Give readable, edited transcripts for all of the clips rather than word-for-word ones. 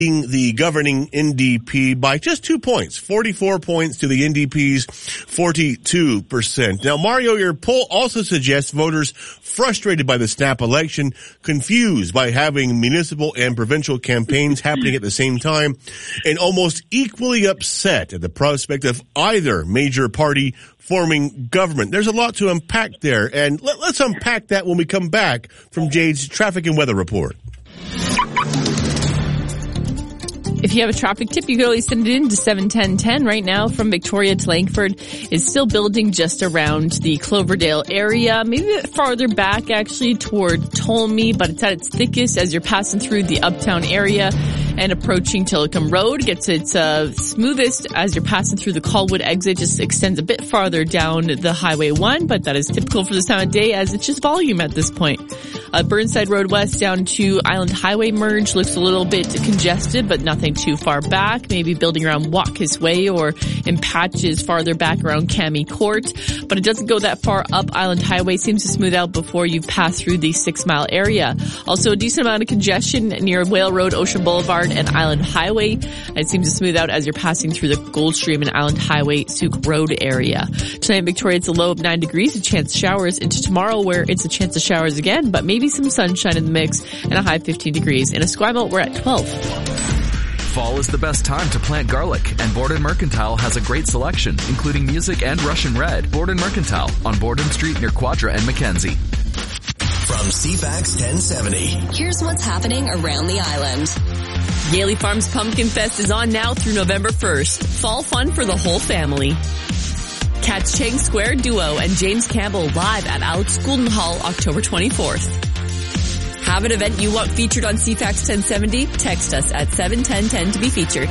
the governing NDP by just 2 points, 44 points to the NDP's 42%. Now, Mario, your poll also suggests voters frustrated by the snap election, confused by having municipal and provincial campaigns happening at the same time, and almost equally upset at the prospect of either major party forming government. There's a lot to unpack there, and let's unpack that when we come back from Jade's traffic and weather report. If you have a traffic tip, you can always send it in to 71010. Right now, from Victoria to Langford, it's still building just around the Cloverdale area, maybe a bit farther back actually toward Tolme, but it's at its thickest as you're passing through the uptown area and approaching Tillicum Road. Gets its smoothest as you're passing through the Colwood exit, just extends a bit farther down the Highway 1, but that is typical for this time of day as it's just volume at this point. Burnside Road West down to Island Highway merge looks a little bit congested, but nothing too far back. Maybe building around Watkis Way or in patches farther back around Cami Court. But it doesn't go that far up Island Highway. Seems to smooth out before you pass through the 6 Mile area. Also a decent amount of congestion near Whale Road, Ocean Boulevard, and Island Highway. It seems to smooth out as you're passing through the Goldstream and Island Highway, Souk Road area. Tonight in Victoria, it's a low of 9 degrees, a chance of showers. Into tomorrow, where it's a chance of showers again, but maybe some sunshine in the mix, and a high of 15 degrees. In Esquimalt, we're at 12. Fall is the best time to plant garlic, and Borden Mercantile has a great selection, including Music and Russian Red. Borden Mercantile on Borden Street near Quadra and Mackenzie. From CFAX 1070. Here's what's happening around the island. Yaley Farms Pumpkin Fest is on now through November 1st. Fall fun for the whole family. Catch Chang Square Duo and James Campbell live at Alex Goulden Hall October 24th. Have an event you want featured on CFAX 1070? Text us at 71010 to be featured.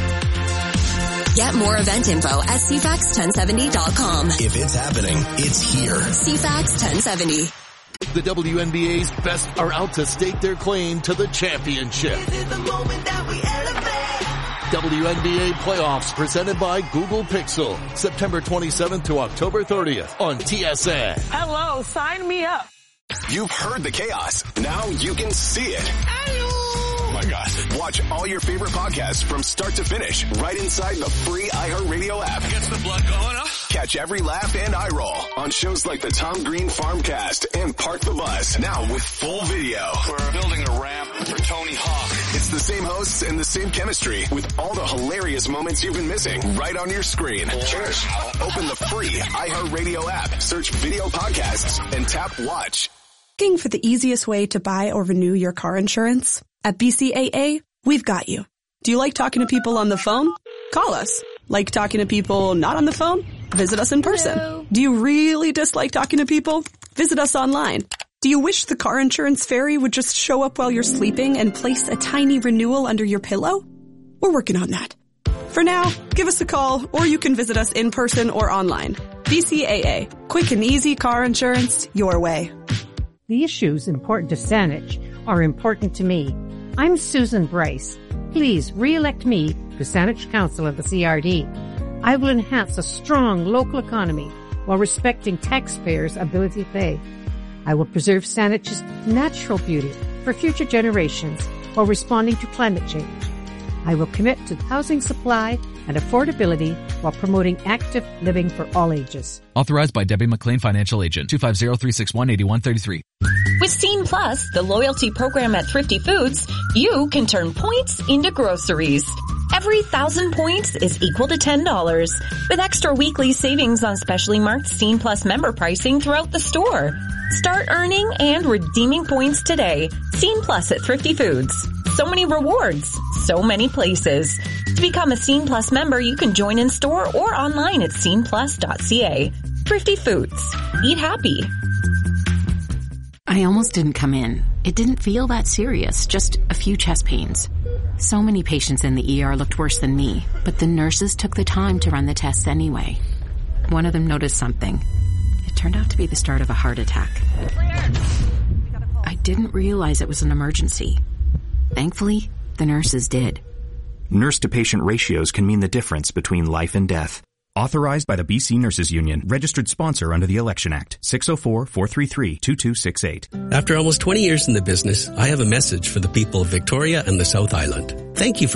Get more event info at CFAX1070.com. If it's happening, it's here. CFAX 1070. The WNBA's best are out to stake their claim to the championship. This is the moment that we elevate. WNBA playoffs presented by Google Pixel. September 27th to October 30th on TSN. Hello, sign me up. You've heard the chaos. Now you can see it. Oh my God. Watch all your favorite podcasts from start to finish right inside the free iHeartRadio app. Gets the blood going, huh? Catch every laugh and eye roll on shows like the Tom Green Farmcast and Park the Bus. Now with full video. We're building a ramp for Tony Hawk. It's the same hosts and the same chemistry with all the hilarious moments you've been missing right on your screen. Cheers. Open the free iHeartRadio app, search video podcasts, and tap watch. Looking for the easiest way to buy or renew your car insurance? At BCAA, we've got you. Do you like talking to people on the phone? Call us. Like talking to people not on the phone? Visit us in person. Hello. Do you really dislike talking to people? Visit us online. Do you wish the car insurance fairy would just show up while you're sleeping and place a tiny renewal under your pillow? We're working on that. For now, give us a call or you can visit us in person or online. BCAA. Quick and easy car insurance your way. The issues important to Saanich are important to me. I'm Susan Bryce. Please re-elect me to Saanich Council of the CRD. I will enhance a strong local economy while respecting taxpayers' ability to pay. I will preserve Saanich's natural beauty for future generations while responding to climate change. I will commit to housing supply and affordability while promoting active living for all ages. Authorized by Debbie McLean, Financial Agent, 250-361-8133. With Scene Plus, the loyalty program at Thrifty Foods, you can turn points into groceries. Every 1,000 points is equal to $10, with extra weekly savings on specially marked Scene Plus member pricing throughout the store. Start earning and redeeming points today. Scene Plus at Thrifty Foods. So many rewards, so many places. To become a Scene Plus member, you can join in store or online at sceneplus.ca. Thrifty Foods. Eat happy. I almost didn't come in. It didn't feel that serious, just a few chest pains. So many patients in the ER looked worse than me, but the nurses took the time to run the tests anyway. One of them noticed something. It turned out to be the start of a heart attack. I didn't realize it was an emergency. Thankfully, the nurses did. Nurse-to-patient ratios can mean the difference between life and death. Authorized by the BC Nurses Union. Registered sponsor under the Election Act. 604-433-2268. After almost 20 years in the business, I have a message for the people of Victoria and the South Island. Thank you for